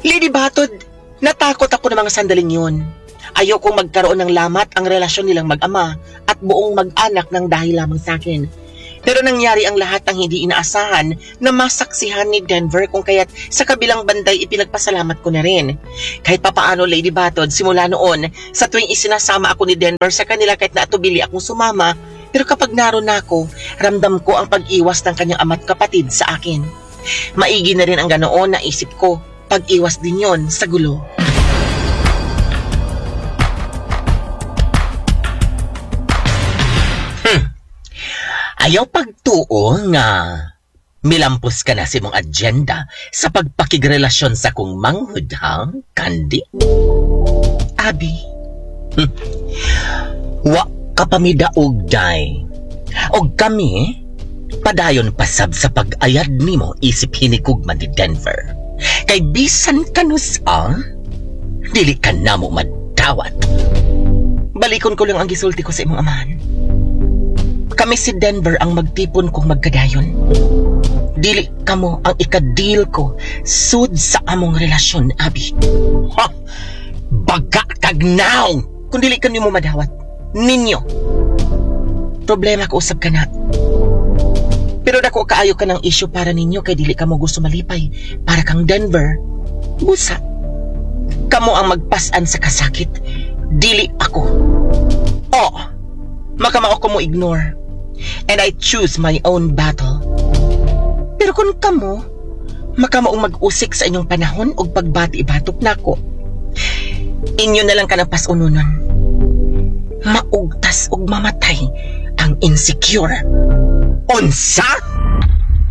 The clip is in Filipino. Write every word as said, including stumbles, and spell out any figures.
Lady Batod, natakot ako ng mga sandaling yun. Ayokong magkaroon ng lamat ang relasyon nilang mag-ama at buong mag-anak ng dahil lamang sa akin. Pero nangyari ang lahat ang hindi inaasahan na masaksihan ni Denver, kung kaya't sa kabilang banday ipinagpasalamat ko na rin. Kahit papaano, Lady Batod, simula noon, sa tuwing isinasama ako ni Denver sa kanila kahit naatubili akong sumama, pero kapag naroon na ako, ramdam ko ang pag-iwas ng kanyang ama't kapatid sa akin. Maigi na rin ang ganoon na isip ko, pag-iwas din yon sa gulo. Ayaw pagtuo nga milampos ka na si mong agenda sa pagpakigrelasyon sa kong manghud, ha, Candy? Abi, hmm. Wa ka pamidaog, day. Og kami, padayon pasab sa pag-ayad nimo isip hinikugman ni Denver. Kay bisan kanus, ah, dili ka na mo madawat. Balikon ko lang ang gisulti ko sa imong amahan. Kami si Denver ang magtipon kong magkadayon. Dili kamo ang ikadil ko sud sa among relasyon, Abi. Ha! Baga kag now! Kung dili ka nimo madawat, ninyo. Problema ko usab ka na. Pero dako kaayo ka ng issue para ninyo kay dili ka mo gusto malipay. Para kang Denver, busa. Kamo ang magpasan sa kasakit, dili ako. Oh, makamao ko mo ignore. And I choose my own battle. Pero kung kamo, makamaong mag-usik sa inyong panahon o pagbati-batok na ko, inyo na lang ka ng pas-ununon. Maugtas o mamatay ang insecure. Unsa?